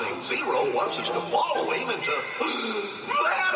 something. Zero wants us to follow him into